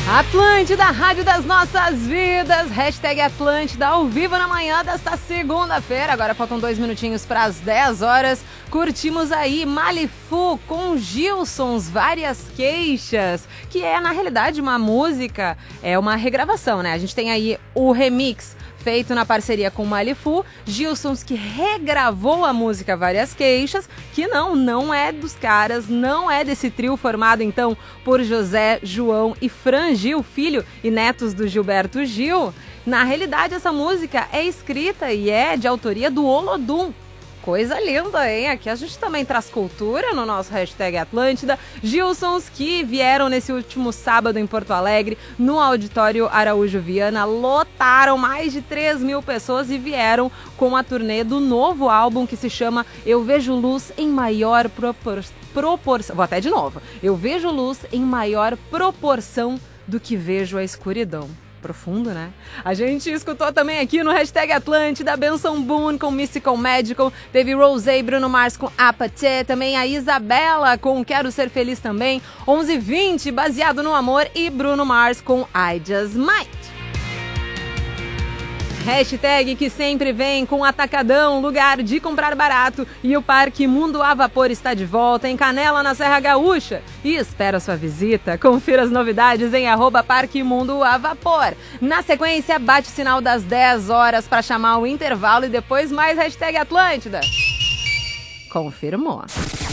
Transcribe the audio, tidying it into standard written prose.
Atlântida, rádio das nossas vidas, hashtag Atlântida, ao vivo na manhã desta segunda-feira. Agora faltam 2 minutinhos para as 10 horas. Curtimos aí Malifu com Gilsons, Várias Queixas, que é na realidade uma música, é uma regravação, né? A gente tem aí o remix feito na parceria com Malifu, Gilsons que regravou a música Várias Queixas, que não é dos caras, não é desse trio formado então por José, João e Fran Gil, filho e netos do Gilberto Gil. Na realidade essa música é escrita e é de autoria do Olodum. Coisa linda, hein? Aqui a gente também traz cultura no nosso hashtag Atlântida. Gilsons que vieram nesse último sábado em Porto Alegre, no Auditório Araújo Viana, lotaram mais de 3.000 pessoas e vieram com a turnê do novo álbum que se chama Eu Vejo Luz em Maior Proporção. Vou até de novo. Eu vejo luz em maior proporção do que vejo a escuridão. Profundo, né? A gente escutou também aqui no hashtag Atlântida, Benson Boone com Mystical Magical, teve Rosé e Bruno Mars com Apache, também a Isabela com Quero Ser Feliz também, 11:20, Baseado no Amor e Bruno Mars com I Just Might. Hashtag que sempre vem com Atacadão, lugar de comprar barato, e o Parque Mundo a Vapor está de volta em Canela, na Serra Gaúcha, e espera sua visita. Confira as novidades em @Parque Mundo a Vapor. Na sequência, bate o sinal das 10 horas para chamar o intervalo e depois mais hashtag Atlântida. Confirmou.